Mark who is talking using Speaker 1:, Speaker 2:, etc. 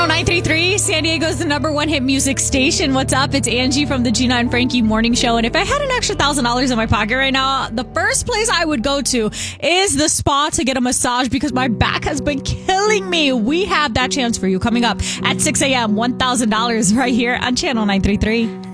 Speaker 1: 933, San Diego's the number one hit music station. What's up? It's Angie from the Gina and Frankie Morning Show. And if I had an extra $1,000 in my pocket right now, the first place I would go to is the spa to get a massage because my back has been killing me. We have that chance for you coming up at 6 a.m. $1,000 right here on Channel 933.